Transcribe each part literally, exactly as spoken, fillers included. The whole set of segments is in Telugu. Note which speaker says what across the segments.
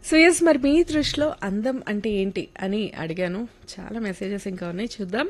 Speaker 1: సో ఎస్ మరి మీ దృష్టిలో అందం అంటే ఏంటి అని అడిగాను. చాలా మెసేజెస్ ఇంకా ఉన్నాయి, చూద్దాం.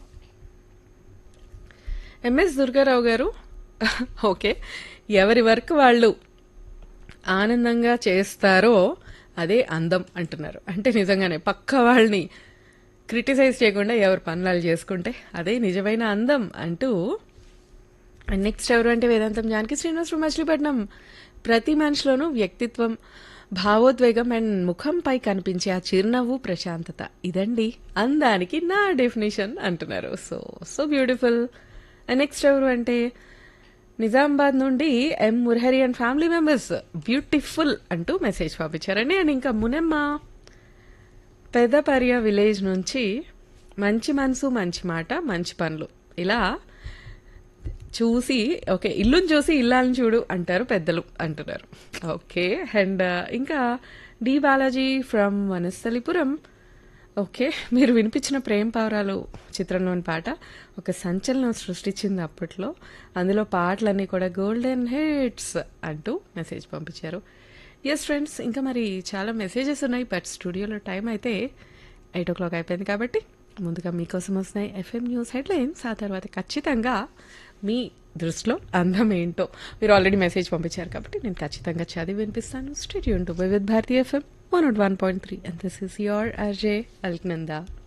Speaker 1: ఎంఎస్ దుర్గారావు గారు ఓకే, ఎవరి వర్క్ వాళ్ళు ఆనందంగా చేస్తారో అదే అందం అంటున్నారు. అంటే నిజంగానే పక్క వాళ్ళని క్రిటిసైజ్ చేయకుండా ఎవరు పనులు చేసుకుంటే అదే నిజమైన అందం అంటూ. అండ్ నెక్స్ట్ ఎవరు అంటే వేదాంతం జానకి శ్రీనివాస్ ఫ్రమ్ మచిలీపట్నం. ప్రతి మనిషిలోనూ వ్యక్తిత్వం, భావోద్వేగం అండ్ ముఖంపై కనిపించే ఆ చిరునవ్వు, ప్రశాంతత, ఇదండి అందానికి నా డెఫినేషన్ అంటున్నారు. So so beautiful. And next ఎవరు అంటే నిజామాబాద్ నుండి ఎం Murahari and family members beautiful అంటూ మెసేజ్ పంపించారండి. అండ్ ఇంకా మునెమ్మ పెదపర్య విలేజ్ నుంచి మంచి మనసు, మంచి మాట, మంచి పనులు, ఇలా చూసి ఓకే ఇల్లుని చూసి ఇల్లాలని చూడు అంటారు పెద్దలు అంటున్నారు. ఓకే. అండ్ ఇంకా D Balaji from Vanasthalipuram. Okay, మీరు వినిపించిన ప్రేమ పావురాలు చిత్రంలోని పాట ఒక సంచలనం సృష్టించింది అప్పట్లో. అందులో పాటలన్నీ కూడా గోల్డెన్ హిట్స్ అంటూ మెసేజ్ పంపించారు. ఎస్ ఫ్రెండ్స్, ఇంకా మరి చాలా మెసేజెస్ ఉన్నాయి, బట్ స్టూడియోలో టైం అయితే ఎయిట్ ఓ క్లాక్ అయిపోయింది కాబట్టి ముందుగా మీకోసం వస్తున్నాయి ఎఫ్ఎం న్యూస్ హెడ్లైన్స్. ఆ తర్వాత ఖచ్చితంగా మీ దృష్టిలో అందం ఏంటో మీరు ఆల్రెడీ మెసేజ్ పంపించారు కాబట్టి నేను ఖచ్చితంగా చదివి వినిపిస్తాను. Stadium to with Bharati FM one not one point three and this is your RJ Alaknanda.